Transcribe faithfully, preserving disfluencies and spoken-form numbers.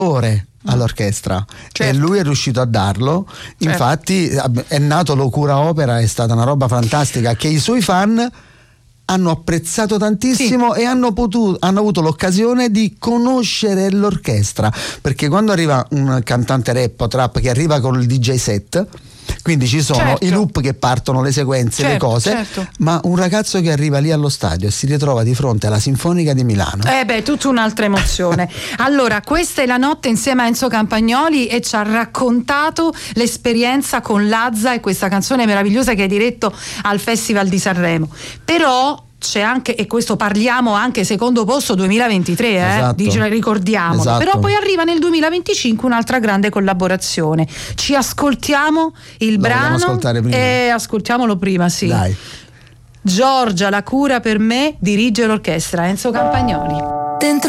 ore all'orchestra, certo. E lui è riuscito a darlo, certo. Infatti è nato Locura Opera, è stata una roba fantastica che i suoi fan hanno apprezzato tantissimo, sì. E hanno potuto, hanno avuto l'occasione di conoscere l'orchestra, perché quando arriva un cantante rap o trap che arriva con il D J set, quindi ci sono, certo. I loop che partono, le sequenze, certo, le cose, certo. Ma un ragazzo che arriva lì allo stadio e si ritrova di fronte alla Sinfonica di Milano, eh beh, tutta un'altra emozione. Allora, questa è La notte insieme a Enzo Campagnoli, e ci ha raccontato l'esperienza con Lazza e questa canzone meravigliosa che hai diretto al Festival di Sanremo. Però c'è anche, e questo parliamo anche secondo posto duemilaventitré, eh? Esatto. Dice, ricordiamolo, esatto. Però poi arriva nel duemilaventicinque un'altra grande collaborazione. Ci ascoltiamo il Lo brano ascoltare prima. E ascoltiamolo prima, sì. Dai. Giorgia, la cura per me, dirige l'orchestra Enzo Campagnoli. Dentro